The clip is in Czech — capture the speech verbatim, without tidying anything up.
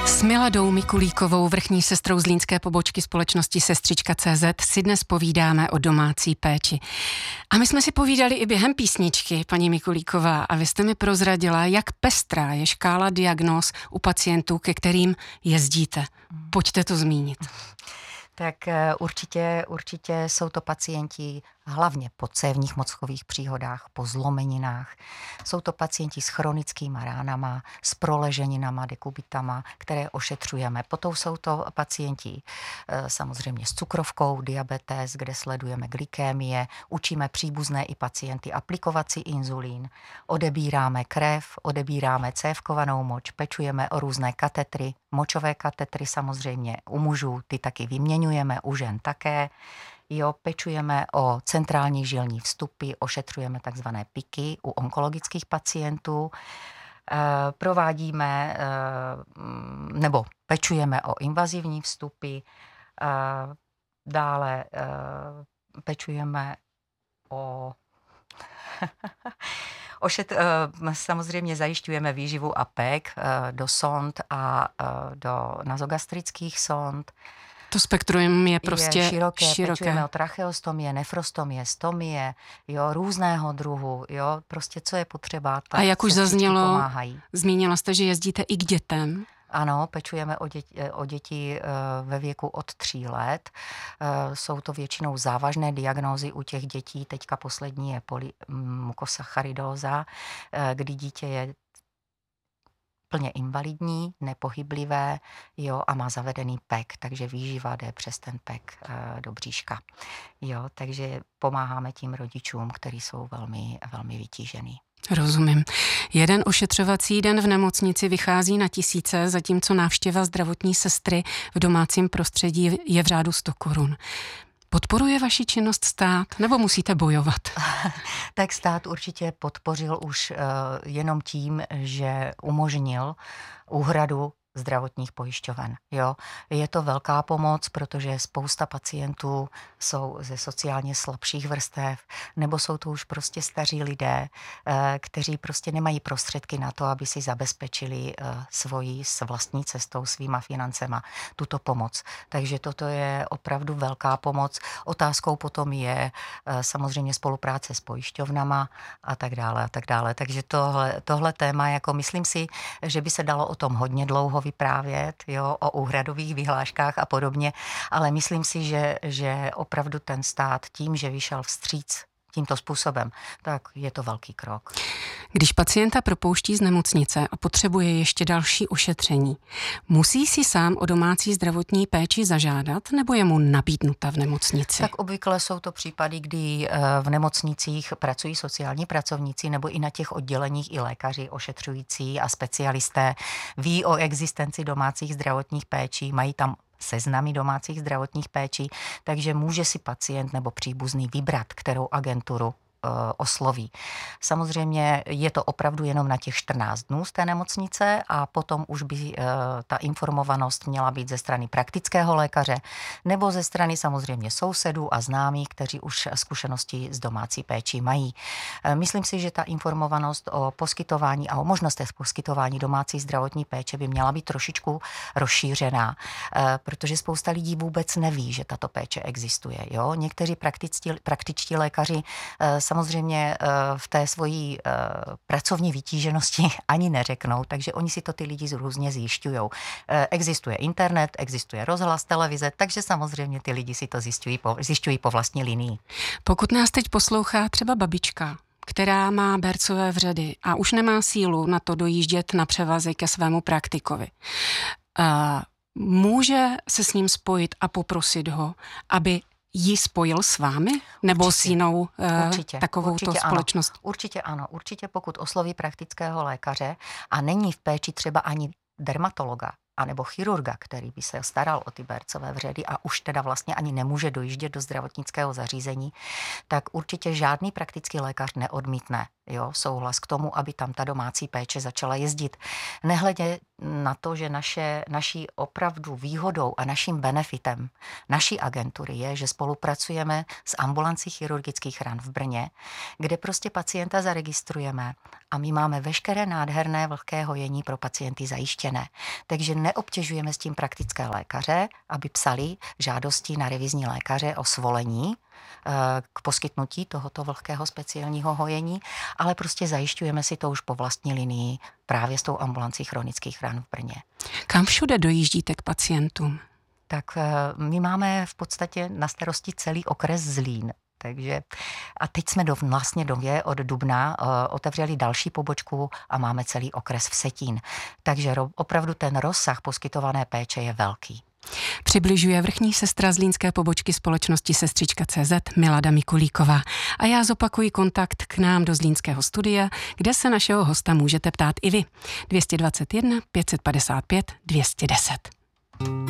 S Miladou Mikulíkovou, vrchní sestrou zlínské pobočky společnosti Sestřička tečka cé zet, si dnes povídáme o domácí péči. A my jsme si povídali i během písničky, paní Mikulíková, a vy jste mi prozradila, jak pestrá je škála diagnóz u pacientů, ke kterým jezdíte. Pojďte to zmínit. Tak určitě, určitě jsou to pacienti hlavně po cévních mozkových příhodách, po zlomeninách. Jsou to pacienti s chronickýma ránama, s proleženinama, dekubitama, které ošetřujeme. Potom jsou to pacienti samozřejmě s cukrovkou, diabetes, kde sledujeme glykémie, učíme příbuzné i pacienty aplikovat si inzulín, odebíráme krev, odebíráme cévkovanou moč, pečujeme o různé katetry, močové katetry samozřejmě u mužů, ty taky vyměňujeme, u žen také. Jo, pečujeme o centrální žilní vstupy, ošetřujeme takzvané piky u onkologických pacientů, e, provádíme e, nebo pečujeme o invazivní vstupy, e, dále e, pečujeme o... Ošet, samozřejmě zajišťujeme výživu a pék do sond a do nazogastrických sond. To spektrum je prostě je široké. široké. Pečujeme o tracheostomie, nefrostomie, stomie, jo, různého druhu, jo, prostě co je potřeba. A jak už zaznělo, pomáhají. Zmínila jste, že jezdíte i k dětem. Ano, pečujeme o děti, o děti ve věku od tří let. Jsou to většinou závažné diagnózy u těch dětí. Teďka poslední je mukosacharidóza, kdy dítě je plně invalidní, nepohyblivé, jo, a má zavedený pek, takže výživa jde přes ten pek e, do bříška. Jo, takže pomáháme tím rodičům, kteří jsou velmi, velmi vytížený. Rozumím. Jeden ošetřovací den v nemocnici vychází na tisíce, zatímco návštěva zdravotní sestry v domácím prostředí je v řádu sto korun. Podporuje vaši činnost stát, nebo musíte bojovat? Tak stát určitě podpořil už uh, jenom tím, že umožnil úhradu zdravotních pojišťoven. Jo. Je to velká pomoc, protože spousta pacientů jsou ze sociálně slabších vrstev, nebo jsou to už prostě staří lidé, kteří prostě nemají prostředky na to, aby si zabezpečili svoji s vlastní cestou, svýma financema tuto pomoc. Takže toto je opravdu velká pomoc. Otázkou potom je samozřejmě spolupráce s pojišťovnama a tak dále a tak dále. Takže tohle, tohle téma, jako myslím si, že by se dalo o tom hodně dlouho vyprávět, jo, o úhradových vyhláškách a podobně, ale myslím si, že, že opravdu ten stát tím, že vyšel vstříc tímto způsobem, tak je to velký krok. Když pacienta propouští z nemocnice a potřebuje ještě další ošetření, musí si sám o domácí zdravotní péči zažádat, nebo je mu nabídnuta v nemocnici? Tak obvykle jsou to případy, kdy v nemocnicích pracují sociální pracovníci nebo i na těch odděleních i lékaři ošetřující a specialisté ví o existenci domácích zdravotních péčí, mají tam seznamy domácích zdravotních péčí, takže může si pacient nebo příbuzný vybrat, kterou agenturu osloví. Samozřejmě je to opravdu jenom na těch čtrnáct dnů z té nemocnice a potom už by ta informovanost měla být ze strany praktického lékaře nebo ze strany samozřejmě sousedů a známých, kteří už zkušenosti s domácí péčí mají. Myslím si, že ta informovanost o poskytování a o možnostech poskytování domácí zdravotní péče by měla být trošičku rozšířená, protože spousta lidí vůbec neví, že tato péče existuje. Jo? Někteří praktičtí, praktičtí lékaři samozřejmě v té svojí pracovní vytíženosti ani neřeknou, takže oni si to ty lidi různě zjišťujou. Existuje internet, existuje rozhlas, televize, takže samozřejmě ty lidi si to zjišťují po, zjišťují po vlastní linii. Pokud nás teď poslouchá třeba babička, která má bercové vředy a už nemá sílu na to dojíždět na převazy ke svému praktikovi, může se s ním spojit a poprosit ho, aby ji spojil s vámi? Nebo určitě, s jinou uh, takovouto společnost? Ano. Určitě ano. Určitě pokud osloví praktického lékaře a není v péči třeba ani dermatologa anebo chirurga, který by se staral o ty bercové vředy a už teda vlastně ani nemůže dojíždět do zdravotnického zařízení, tak určitě žádný praktický lékař neodmítne jo, souhlas k tomu, aby tam ta domácí péče začala jezdit. Nehledě na to, že naše, naší opravdu výhodou a naším benefitem naší agentury je, že spolupracujeme s ambulancí chirurgických ran v Brně, kde prostě pacienta zaregistrujeme a my máme veškeré nádherné vlhké hojení pro pacienty zajištěné. Takže neobtěžujeme s tím praktické lékaře, aby psali žádosti na revizní lékaře o svolení k poskytnutí tohoto vlhkého speciálního hojení, ale prostě zajišťujeme si to už po vlastní linii právě s tou ambulancí chronických ran v Brně. Kam všude dojíždíte k pacientům? Tak my máme v podstatě na starosti celý okres Zlín. Takže a teď jsme do, vlastně nově od dubna uh, otevřeli další pobočku a máme celý okres Vsetín. Takže ro, opravdu ten rozsah poskytované péče je velký. Přibližuje vrchní sestra zlínské pobočky společnosti Sestřička tečka cé zet Milada Mikulíková. A já zopakuji kontakt k nám do zlínského studia, kde se našeho hosta můžete ptát i vy. dvě stě dvacet jedna pět set padesát pět dvě stě deset.